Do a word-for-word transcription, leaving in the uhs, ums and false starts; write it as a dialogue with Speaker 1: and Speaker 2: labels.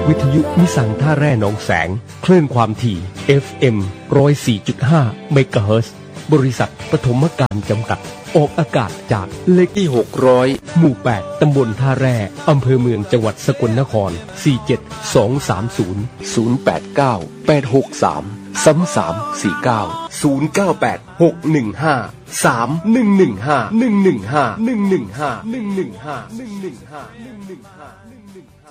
Speaker 1: วิทยุนิสังท่าแร่หนองแสงคลื่นความถี่ เอฟ เอ็ม หนึ่งศูนย์สี่จุดห้า เมกะเฮิรตซ์บริษัทปฐมการจำกัดออกอากาศจากเลขที่หกร้อยหมู่แปดตำบลท่าแร่อำเภอเมืองจังหวัดสกลนครสี่เจ็ดสองสามศูนย์ ศูนย์แปดเก้า แปดหกสาม สามสามสี่เก้า ศูนย์เก้าแปด หกหนึ่งห้า สามหนึ่งหนึ่งห้า หนึ่งหนึ่งห้า หนึ่งหนึ่งห้า หนึ่งหนึ่งห้า หนึ่งหนึ่งห้า หนึ่งหนึ่งห้า